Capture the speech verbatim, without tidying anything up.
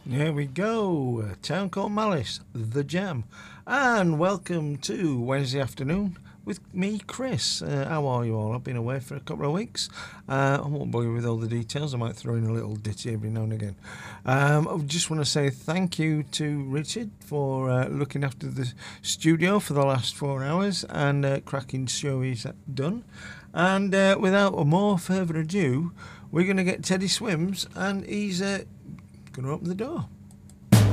Here we go. A Town Called Malice, The Jam. And welcome to Wednesday afternoon with me, Chris. Uh, how are you all? I've been away for a couple of weeks. Uh, I won't bore you with all the details. I might throw in a little ditty every now and again. Um, I just want to say thank you to Richard for uh, looking after the studio for the last four hours and uh, cracking show he's done. And uh, without more further ado, we're going to get Teddy Swims, and he's uh, going to open the door.